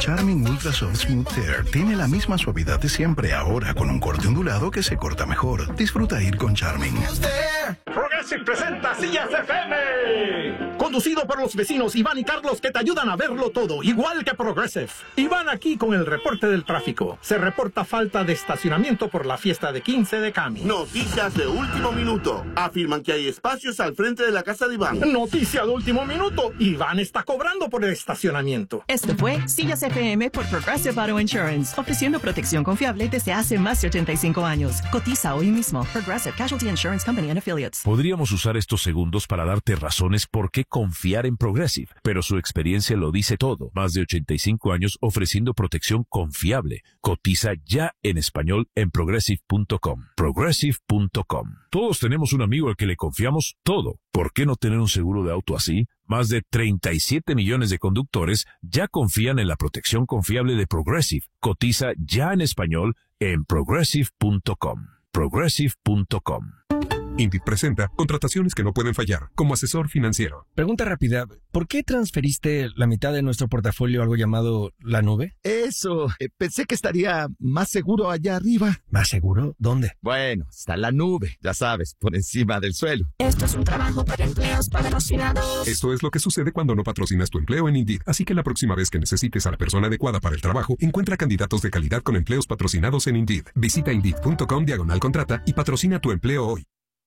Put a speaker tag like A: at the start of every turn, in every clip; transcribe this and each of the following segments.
A: Charmin Ultra Soft Smooth Tear tiene la misma suavidad de siempre, ahora con un corte ondulado que se corta mejor. Disfruta ir con Charmin.
B: Progressive presenta Sillas FM, conducido por los vecinos Iván y Carlos, que te ayudan a verlo todo, igual que Progressive. Iván aquí con el reporte del tráfico. Se reporta falta de estacionamiento por la fiesta de 15 de Cami.
C: Noticias de último minuto. Afirman que hay espacios al frente de la casa de Iván.
B: Noticia de último minuto. Iván está cobrando por el estacionamiento.
D: Esto fue Sillas FM por Progressive Auto Insurance, ofreciendo protección confiable desde hace más de 85 años. Cotiza hoy mismo. Progressive Casualty Insurance Company and Affiliates.
E: Podríamos usar estos segundos para darte razones por qué confiar en Progressive, pero su experiencia lo dice todo. Más de 85 años ofreciendo protección confiable. Cotiza ya en español en progressive.com. Progressive.com. Todos tenemos un amigo al que le confiamos todo. ¿Por qué no tener un seguro de auto así? Más de 37 millones de conductores ya confían en la protección confiable de Progressive. Cotiza ya en español en progressive.com. Progressive.com.
F: Indeed presenta contrataciones que no pueden fallar como asesor financiero.
G: Pregunta rápida, ¿por qué transferiste la mitad de nuestro portafolio a algo llamado la nube?
H: Eso, pensé que estaría más seguro allá arriba.
G: ¿Más seguro? ¿Dónde?
H: Bueno, está la nube, ya sabes, por encima del suelo.
I: Esto es un trabajo para empleos patrocinados.
F: Esto es lo que sucede cuando no patrocinas tu empleo en Indeed. Así que la próxima vez que necesites a la persona adecuada para el trabajo, encuentra candidatos de calidad con empleos patrocinados en Indeed. Visita Indeed.com/contrata y patrocina tu empleo hoy.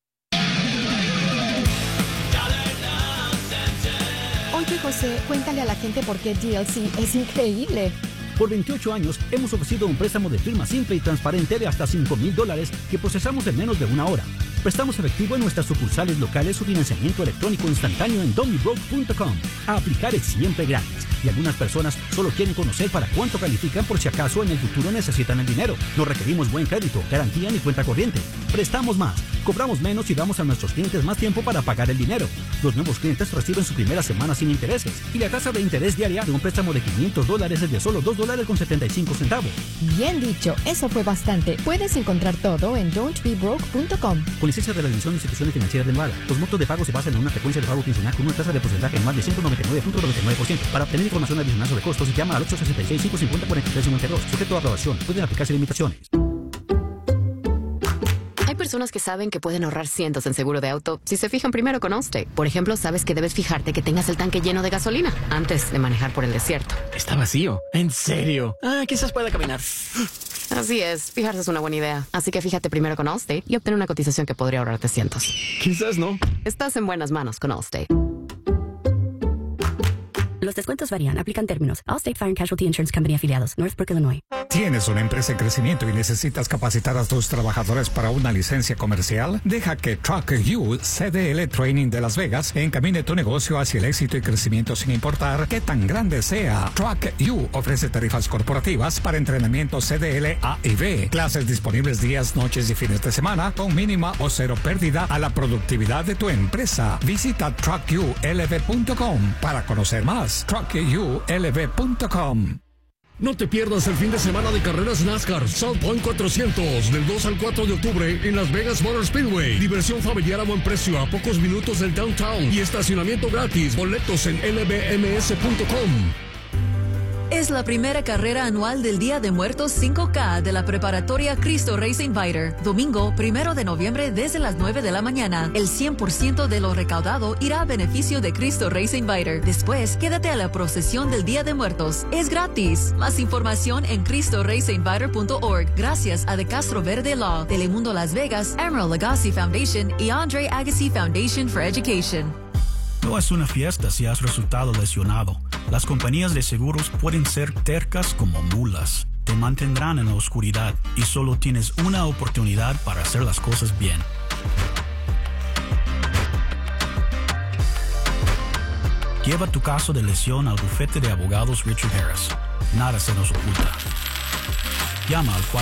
J: Oye, José, cuéntale a la gente por qué DLC es increíble.
K: Por 28 años hemos ofrecido un préstamo de firma simple y transparente de hasta $5,000 que procesamos en menos de una hora. Prestamos efectivo en nuestras sucursales locales o financiamiento electrónico instantáneo en Don'tBeBroke.com. A aplicar es siempre gratis y algunas personas solo quieren conocer para cuánto califican por si acaso en el futuro necesitan el dinero. No requerimos buen crédito, garantía ni cuenta corriente. Prestamos más, cobramos menos y damos a nuestros clientes más tiempo para pagar el dinero. Los nuevos clientes reciben su primera semana sin intereses y la tasa de interés diaria de un préstamo de $500 es de solo $2.75.
J: Bien dicho, eso fue bastante. Puedes encontrar todo en Don'tBeBroke.com.
K: Con licencia de la División de Instituciones Financieras de Nevada, los montos de pago se basan en una frecuencia de pago quincenal con una tasa de porcentaje en más de 199.99%. Para obtener información adicional sobre costos, llama al 866-550-4352. Sujeto a aprobación. Pueden aplicarse limitaciones.
L: Hay personas que saben que pueden ahorrar cientos en seguro de auto si se fijan primero con Allstate. Por ejemplo, sabes que debes fijarte que tengas el tanque lleno de gasolina antes de manejar por el desierto.
M: Está vacío. ¿En serio? Quizás pueda caminar.
L: Así es, fijarse es una buena idea. Así que fíjate primero con Allstate y obtén una cotización que podría ahorrarte cientos.
M: Quizás no.
L: Estás en buenas manos con Allstate.
N: Los descuentos varían. Aplican términos. Allstate Fire and Casualty Insurance Company afiliados. Northbrook, Illinois.
O: ¿Tienes una empresa en crecimiento y necesitas capacitar a tus trabajadores para una licencia comercial? Deja que Truck U CDL Training de Las Vegas encamine tu negocio hacia el éxito y crecimiento sin importar qué tan grande sea. Truck U ofrece tarifas corporativas para entrenamiento CDL A y B. Clases disponibles días, noches y fines de semana con mínima o cero pérdida a la productividad de tu empresa. Visita truckulv.com para conocer más. truckulv.com.
P: No te pierdas el fin de semana de carreras NASCAR South Point 400 del 2 al 4 de octubre en Las Vegas Motor Speedway. Diversión familiar a buen precio a pocos minutos del downtown y estacionamiento gratis. Boletos en lbms.com.
Q: Es la primera carrera anual del Día de Muertos 5K de la preparatoria Cristo Racing Fighter. Domingo 1 de noviembre desde las 9 de la mañana. El 100% de lo recaudado irá a beneficio de Cristo Racing Fighter. Después, quédate a la procesión del Día de Muertos. Es gratis. Más información en CristoRacingFighter.org. Gracias a De Castro Verde Law, Telemundo Las Vegas, Emerald Agassi Foundation y Andre Agassi Foundation for Education.
R: No es una fiesta si has resultado lesionado. Las compañías de seguros pueden ser tercas como mulas. Te mantendrán en la oscuridad y solo tienes una oportunidad para hacer las cosas bien. Lleva tu caso de lesión al bufete de abogados Richard Harris. Nada se nos oculta. Llama al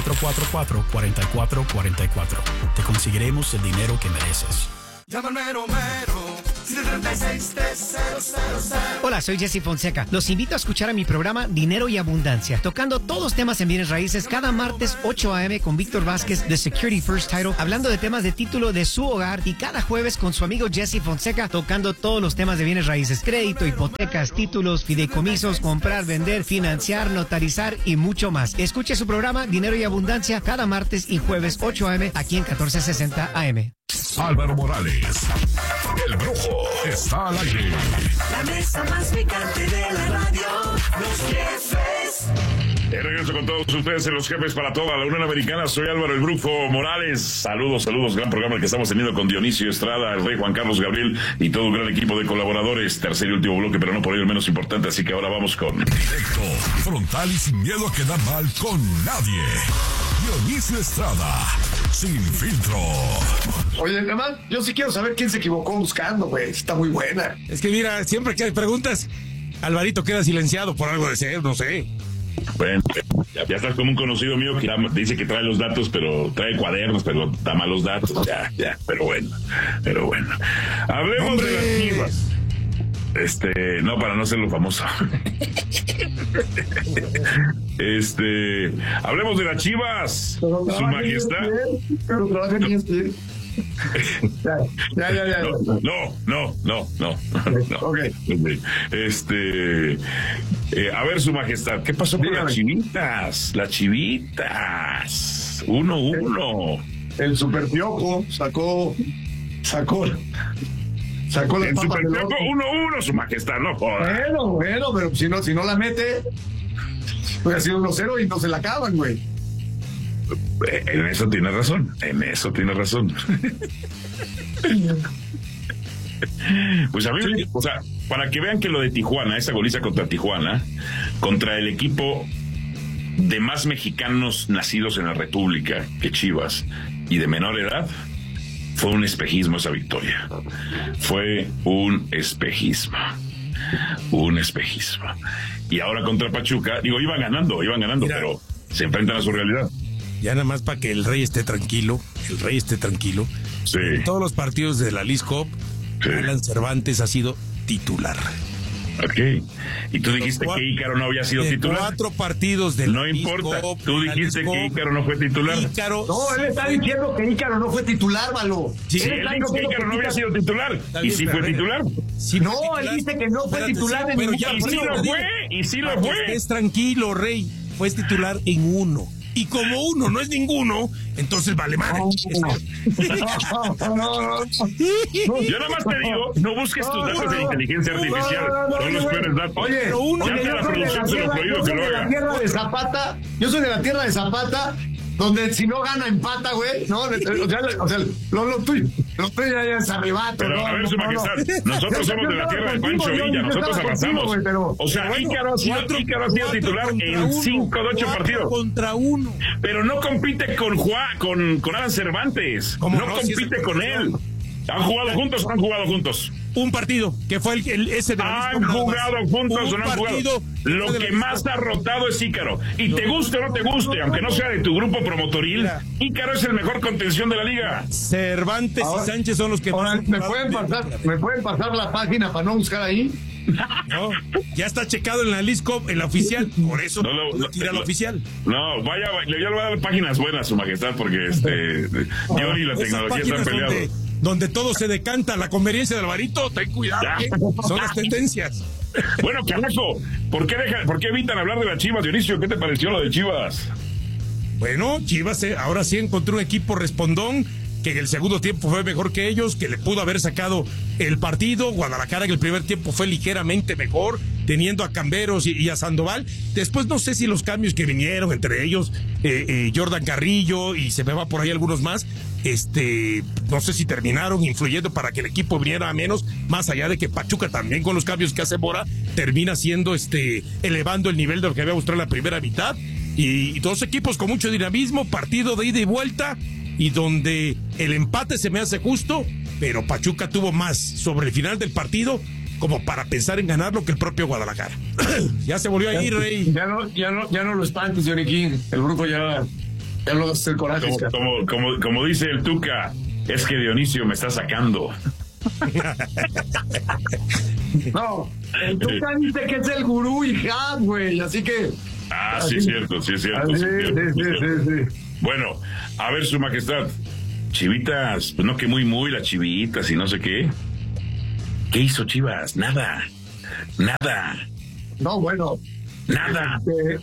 R: 444-4444. Te conseguiremos el dinero que mereces.
S: Llama al mero mero. 736-300.
T: Hola, soy Jesse Fonseca. Los invito a escuchar a mi programa Dinero y Abundancia, tocando todos los temas en bienes raíces cada martes 8 a.m. con Víctor Vázquez de Security First Title, hablando de temas de título de su hogar, y cada jueves con su amigo Jesse Fonseca, tocando todos los temas de bienes raíces, crédito, hipotecas, títulos, fideicomisos, comprar, vender, financiar, notarizar y mucho más. Escuche su programa Dinero y Abundancia cada martes y jueves 8 a.m. aquí en 1460 AM.
P: Álvaro Morales, el Brujo, está al aire.
S: La mesa más picante de la radio, los jefes.
E: Regreso con todos ustedes en Los Jefes para toda la Unión Americana. Soy Álvaro el Brujo Morales. Saludos, gran programa que estamos teniendo con Dionisio Estrada, el Rey Juan Carlos Gabriel y todo un gran equipo de colaboradores. Tercer y último bloque, pero no por ello el menos importante, así que ahora vamos con...
P: Directo, frontal y sin miedo a quedar mal con nadie. Dionisio Estrada, sin filtro.
U: Oye, nada más, yo sí quiero saber quién se equivocó buscando, güey. Está muy buena.
V: Es que mira, siempre que hay preguntas, Alvarito queda silenciado por algo de ser, no sé.
E: Bueno, ya estás como un conocido mío que dice que trae los datos, pero trae cuadernos, pero da malos datos. Ya, pero bueno. Hablemos de las Chivas. No, para no serlo famoso. Hablemos de las Chivas. Su majestad.
U: Pero trabaja en ESPN. Ya.
E: No.
U: Okay.
E: A ver, su majestad, ¿qué pasó con las Chivitas? Las Chivitas. 1-1.
U: El Super Piojo sacó la
E: el
U: papa
E: Super
U: del
E: Piojo 1-1, su majestad, no joda.
U: Bueno, pero si no la mete, puede ser 1-0 y no se la acaban, güey.
E: En eso tiene razón. Pues a mí, o sea, para que vean que lo de Tijuana, esa goliza contra Tijuana, contra el equipo de más mexicanos nacidos en la República que Chivas y de menor edad, fue un espejismo esa victoria. Fue un espejismo. Y ahora contra Pachuca, iban ganando, mira, pero se enfrentan a su realidad.
V: Ya nada más para que el Rey esté tranquilo.
E: Sí.
V: En todos los partidos de la Leagues Cup, Alan Cervantes ha sido titular.
E: Ok. Y tú dijiste que Ícaro no había sido titular.
V: 4 partidos de
E: No importa. Tú dijiste que Ícaro no fue titular.
U: No, él está diciendo que Ícaro no fue titular, Malo.
E: Sí, él dijo que Ícaro no había sido titular. Y sí fue titular.
U: No, él dice que no fue titular en
E: ningún partido. Y sí lo fue.
V: Es tranquilo, Rey. Fue titular en 1. Y como 1 no es ninguno, entonces vale madre.
U: No.
E: Yo nada más te digo, no busques tus datos de inteligencia artificial. Son los peores datos.
U: Oye,
E: la producción se lo prohíbo que lo haga.
U: Yo soy de la tierra de Zapata, donde si no gana empata, güey. No, o sea, lo tuyo ya es arrebato.
E: Pero a ver, su majestad, nosotros somos de la tierra de Pancho Villa, nosotros avanzamos. O sea, Ícaro ha sido titular en 5 de 8 partidos.
V: Contra 1.
E: Pero no compite con Alan Cervantes. No compite con él. ¿Han jugado juntos o no han jugado juntos?
V: Un partido, que fue ese de la
E: ¿Han jugado juntos o no han jugado? Lo que más ha rotado es Ícaro. Y te guste o no te guste, aunque no sea de tu grupo promotoril, Ícaro es el mejor contención de la liga.
V: Cervantes y Sánchez son los que...
U: ¿Me pueden pasar la página para no buscar ahí?
V: No, ya está checado en la Leagues Cup, en la oficial, por eso no tira la oficial.
E: No, ya le voy a dar páginas buenas, su majestad, porque yo y la tecnología están peleados.
V: Donde todo se decanta, la conveniencia de Alvarito, ten cuidado, son las tendencias.
E: Bueno, carajo, ¿por qué evitan hablar de las Chivas, Dionisio? ¿Qué te pareció lo de Chivas?
V: Bueno, Chivas ahora sí encontró un equipo respondón, que en el segundo tiempo fue mejor que ellos, que le pudo haber sacado el partido. Guadalajara en el primer tiempo fue ligeramente mejor, teniendo a Camberos y a Sandoval. Después no sé si los cambios que vinieron, entre ellos Jordan Carrillo, y se me va por ahí algunos más, no sé si terminaron influyendo para que el equipo viniera a menos, más allá de que Pachuca también con los cambios que hace Mora termina siendo elevando el nivel de lo que había mostrado en la primera mitad. Y dos equipos con mucho dinamismo, partido de ida y vuelta, y donde el empate se me hace justo, pero Pachuca tuvo más sobre el final del partido como para pensar en ganarlo que el propio Guadalajara. Ya se volvió a ir, Rey.
U: Ya no lo espantes, Johnny King. El grupo ya no hace el coraje.
E: Como dice el Tuca, es que Dionisio me está sacando.
U: No, el Tuca dice que es el gurú y güey, así que...
A: Sí, es cierto. Sí. Bueno, a ver, su majestad, Chivitas, pues no que muy las Chivitas y no sé qué. ¿Qué hizo Chivas? Nada.
U: No, bueno.
A: Nada.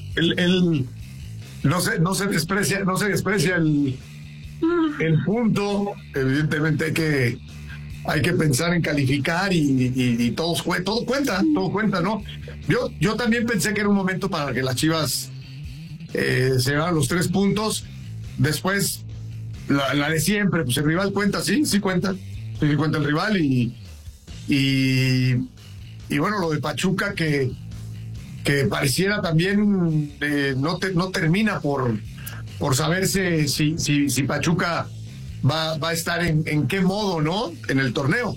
U: No se desprecia el punto. Evidentemente hay que pensar en calificar y todo cuenta, ¿no? Yo también pensé que era un momento para que las Chivas se llevaran los 3 puntos. Después, la de siempre, pues el rival cuenta, sí cuenta. Sí cuenta el rival y bueno, lo de Pachuca que pareciera también no termina por saberse si Pachuca va a estar en qué modo, ¿no? En el torneo.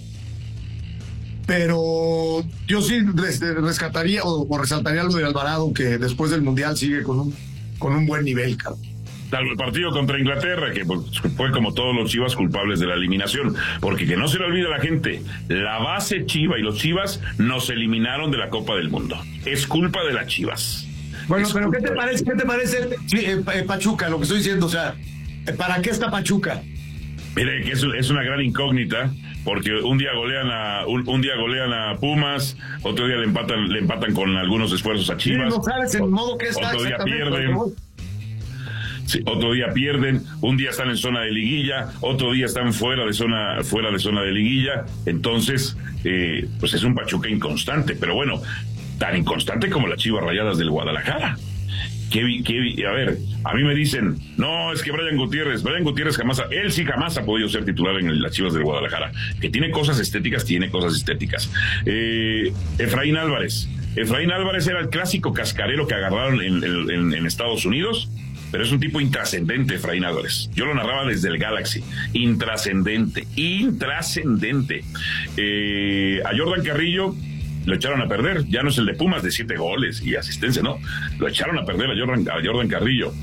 U: Pero yo sí rescataría o resaltaría lo de Alvarado, que después del Mundial sigue con un buen nivel, cabrón.
A: El partido contra Inglaterra, que fue como todos los Chivas culpables de la eliminación, porque que no se le olvide a la gente, la base Chiva y los Chivas nos eliminaron de la Copa del Mundo. Es culpa de las Chivas.
U: Bueno, pero ¿qué te parece Pachuca, lo que estoy diciendo? O sea, ¿para qué está Pachuca?
A: Mire, que es una gran incógnita, porque un día golean a Pumas, otro día le empatan con algunos esfuerzos a Chivas.
U: Sí, no sabes el modo que está.
A: Otro día pierden. Sí, otro día pierden, un día están en zona de liguilla, otro día están fuera de zona de liguilla. Entonces, pues es un Pachuca inconstante, pero bueno, tan inconstante como las Chivas Rayadas del Guadalajara. A ver, a mí me dicen, no, es que Brian Gutiérrez jamás ha podido ser titular en las Chivas del Guadalajara, que tiene cosas estéticas. Efraín Álvarez era el clásico cascarero que agarraron en Estados Unidos, pero es un tipo intrascendente, Efraín Álvarez. Yo lo narraba desde el Galaxy. Intrascendente. A Jordan Carrillo lo echaron a perder. Ya no es el de Pumas de 7 goles y asistencia, no. Lo echaron a perder a Jordan Carrillo.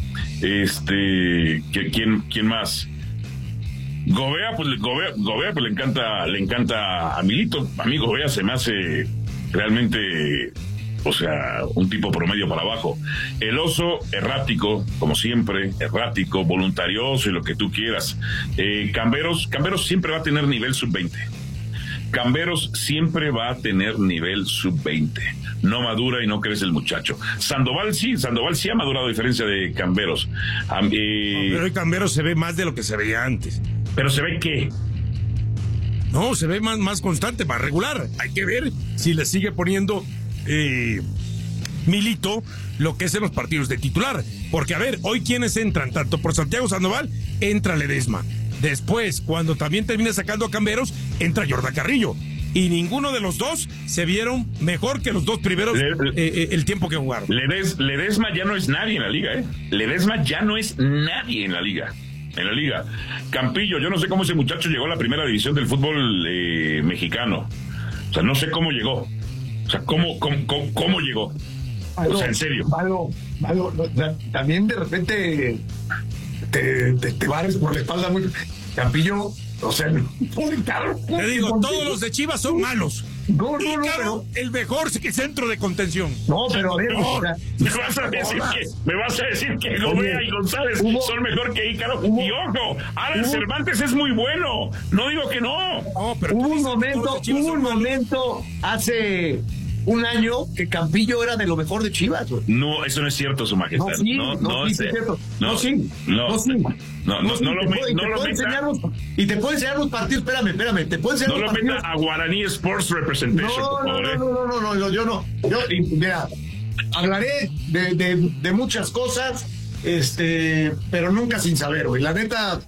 A: ¿Quién más? Gobea, pues le encanta a Milito. A mí Gobea se me hace realmente... O sea, un tipo promedio para abajo. El Oso, errático, como siempre, voluntarioso y lo que tú quieras. Camberos siempre va a tener nivel sub-20. No madura y no crece el muchacho. Sandoval sí ha madurado a diferencia de Camberos.
V: Pero el Camberos se ve más de lo que se veía antes.
A: ¿Pero se ve qué?
V: No, se ve más constante, más regular. Hay que ver si le sigue poniendo... Milito lo que es en los partidos de titular, porque a ver, hoy quienes entran, tanto por Santiago Sandoval, entra Ledesma, después cuando también termina sacando a Camberos, entra Jordan Carrillo, y ninguno de los dos se vieron mejor que los dos primeros el tiempo que jugaron.
A: Ledesma ya no es nadie en la liga, en la liga. Campillo, yo no sé cómo ese muchacho llegó a la primera división del fútbol mexicano, o sea, no sé cómo llegó. O sea, ¿cómo llegó? O sea, en serio.
U: También de repente te bares por la espalda muy... Campillo, o sea...
V: Te digo, todos los de Chivas son malos.
U: No,
V: pero el mejor centro de contención.
U: No, pero a ver...
A: Me vas a decir que Gobea y González son mejor que Ícaro. Y ojo, Alan Cervantes es muy bueno. No digo que no.
U: Pero hubo un momento hace un año que Campillo era de lo mejor de Chivas.
A: No, eso no es cierto, su majestad. No es cierto.
U: Y te puedo enseñar los partidos. Espérame. Te puedo enseñar los partidos.
A: No lo meta a Guaraní Sports Representation, por favor.
U: Yo no. Mira, hablaré de muchas cosas, pero nunca sin saber, güey. La neta,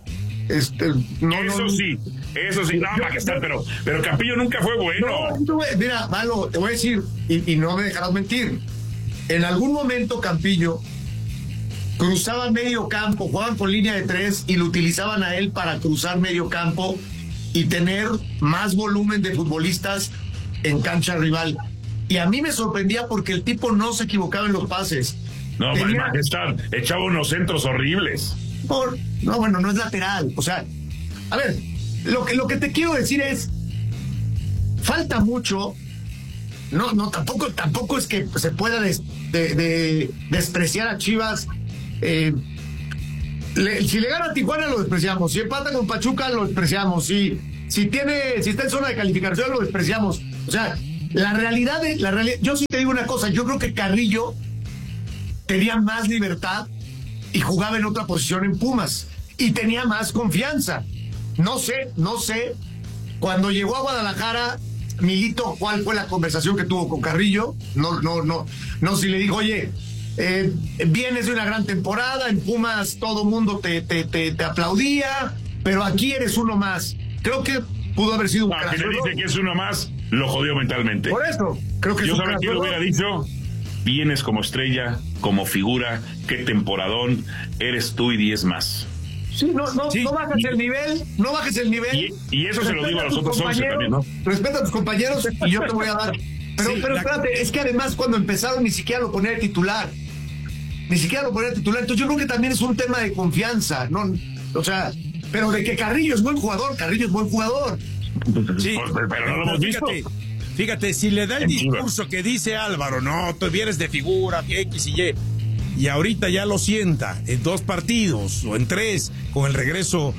A: Eso sí, no, majestad, pero Campillo nunca fue bueno.
U: Mira, Malo, te voy a decir, y no me dejarás mentir. En algún momento Campillo cruzaba medio campo, jugaban con línea de 3 y lo utilizaban a él para cruzar medio campo y tener más volumen de futbolistas en cancha rival. Y a mí me sorprendía porque el tipo no se equivocaba en los pases.
A: No, majestad, echaba unos centros horribles.
U: No es lateral. O sea, a ver, lo que te quiero decir es, falta mucho. No, tampoco es que se pueda despreciar a Chivas. Si le gana a Tijuana lo despreciamos, si empata con Pachuca lo despreciamos, si está en zona de calificación lo despreciamos. O sea, la realidad, yo sí te digo una cosa, yo creo que Carrillo tenía más libertad y jugaba en otra posición en Pumas y tenía más confianza. No sé, cuando llegó a Guadalajara, Milito, ¿cuál fue la conversación que tuvo con Carrillo? No, si le dijo, oye, vienes de una gran temporada, en Pumas todo mundo te aplaudía, pero aquí eres uno más. Creo que pudo haber sido un
A: que le dice que es uno más, lo jodió mentalmente.
U: Por eso, creo que
A: yo sabía que lo hubiera dicho. Vienes como estrella, como figura, qué temporadón, eres tú y 10 más.
U: Sí, no bajes el nivel, no bajes el nivel.
A: Y eso se lo digo a los otros 11 también, ¿no?
U: Respeta a tus compañeros y yo te voy a dar. Pero espérate, es que además cuando empezaron ni siquiera lo ponía de titular. Entonces yo creo que también es un tema de confianza, ¿no? O sea, pero de que Carrillo es buen jugador.
V: Sí,
A: pero no lo hemos visto.
V: Fíjate, si le da el discurso que dice Álvaro, no, tú vienes de figura, X y Y, y ahorita ya lo sienta en 2 partidos o en 3 con el regreso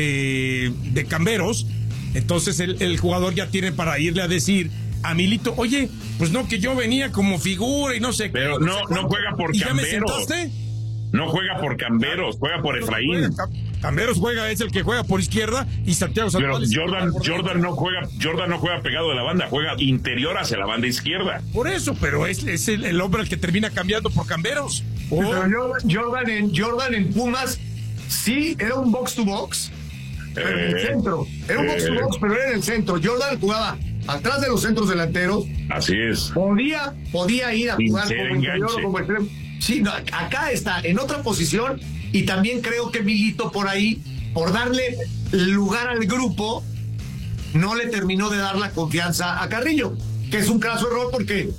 V: de Camberos, entonces el jugador ya tiene para irle a decir a Milito, oye, pues no, que yo venía como figura y no sé.
A: Pero no juega por Camberos.
V: ¿Ya me sentaste?
A: No juega por Camberos, juega por Efraín.
V: Camberos es el que juega por izquierda y Santiago Sandoval.
A: Pero Jordan no juega pegado de la banda, juega interior hacia la banda izquierda.
V: Por eso, pero es el hombre el que termina cambiando por Camberos.
U: Pero Jordan en Pumas sí era un box to box, pero en el centro. Era un box to box, pero era en el centro. Jordan jugaba atrás de los centros delanteros.
A: Así es.
U: Podía ir a jugar como interior o como extremo. Sí, no, acá está en otra posición y también creo que Milito por ahí, por darle lugar al grupo, no le terminó de dar la confianza a Carrillo, que es un craso error porque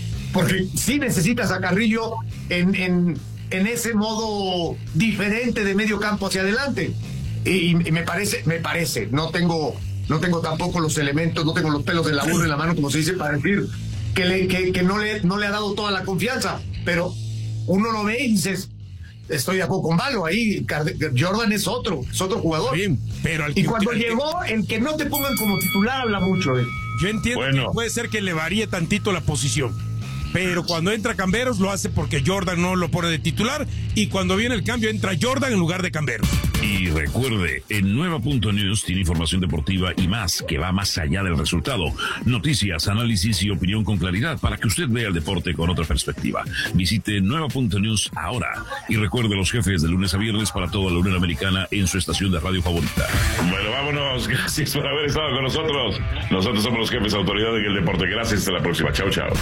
U: sí necesitas a Carrillo en ese modo diferente de medio campo hacia adelante. Y me parece, no tengo tampoco los elementos, no tengo los pelos de la burra en la mano, como se dice, para decir que no le ha dado toda la confianza, pero uno lo ve y dices, estoy de acuerdo con Valo, ahí Jordan es otro jugador.
V: Bien, pero
U: y cuando llegó, el que no te pongan como titular habla mucho de él.
V: Yo entiendo que puede ser que le varíe tantito la posición, pero cuando entra Camberos lo hace porque Jordan no lo pone de titular, y cuando viene el cambio entra Jordan en lugar de Camberos.
E: Y recuerde, en Nueva.News tiene información deportiva y más que va más allá del resultado. Noticias, análisis y opinión con claridad para que usted vea el deporte con otra perspectiva. Visite Nueva.News ahora y recuerde los jefes de lunes a viernes para toda la Unión Americana en su estación de radio favorita.
A: Bueno, vámonos. Gracias por haber estado con nosotros. Nosotros somos los jefes autoridad en el deporte. Gracias. Hasta la próxima. Chao, chao.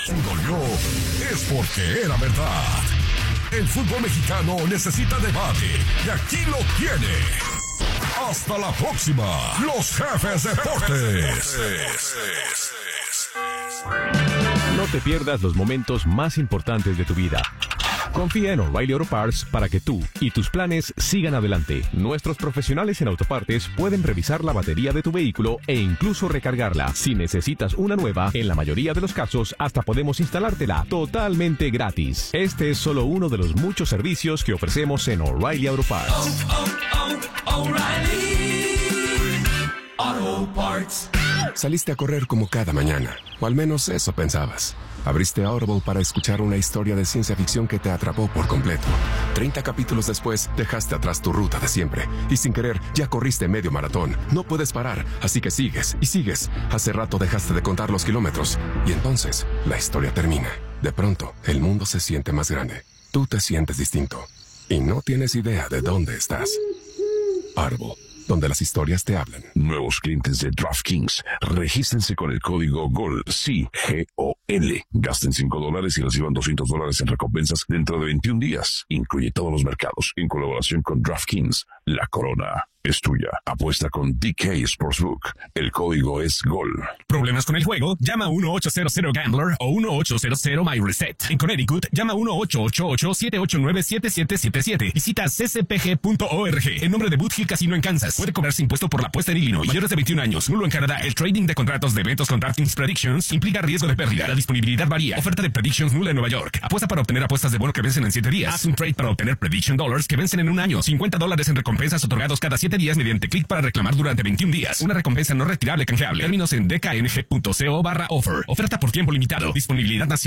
B: Es porque era verdad. El fútbol mexicano necesita debate y aquí lo tiene. Hasta la próxima, los jefes deportes.
E: No te pierdas los momentos más importantes de tu vida. Confía en O'Reilly Auto Parts para que tú y tus planes sigan adelante. Nuestros profesionales en autopartes pueden revisar la batería de tu vehículo e incluso recargarla. Si necesitas una nueva, en la mayoría de los casos hasta podemos instalártela totalmente gratis. Este es solo uno de los muchos servicios que ofrecemos en O'Reilly Auto Parts.
B: O'Reilly Auto Parts.
F: Saliste a correr como cada mañana, o al menos eso pensabas. Abriste Audible para escuchar una historia de ciencia ficción que te atrapó por completo. 30 capítulos después, dejaste atrás tu ruta de siempre. Y sin querer, ya corriste medio maratón. No puedes parar, así que sigues y sigues. Hace rato dejaste de contar los kilómetros. Y entonces, la historia termina. De pronto, el mundo se siente más grande. Tú te sientes distinto. Y no tienes idea de dónde estás. Audible, donde las historias te hablan.
E: Nuevos clientes de DraftKings, regístrense con el código GOL, C-G-O-L. Gasten $5 y reciban $200 en recompensas dentro de 21 días. Incluye todos los mercados, en colaboración con DraftKings, la corona.
B: es tuya. Apuesta con DK Sportsbook. El código es GOL.
C: ¿Problemas con el juego? Llama 1-800-GAMBLER o 1-800-MyReset. En Connecticut, llama 1-888-789-7777. Visita ccpg.org. En nombre de Boot Hill Casino en Kansas. Puede cobrarse impuesto por la apuesta en Illinois. Mayores de 21 años. Nulo en Canadá. El trading de contratos de eventos con DraftKings Predictions implica riesgo de pérdida. La disponibilidad varía. Oferta de Predictions nula en Nueva York. Apuesta para obtener apuestas de bono que vencen en 7 días. Haz un trade para obtener Prediction Dollars que vencen en un año. $50 en recompensas otorgados cada 7 días mediante clic para reclamar durante 21 días. Una recompensa no retirable canjeable. Términos en dkng.co/offer. Oferta por tiempo limitado. Disponibilidad nacional.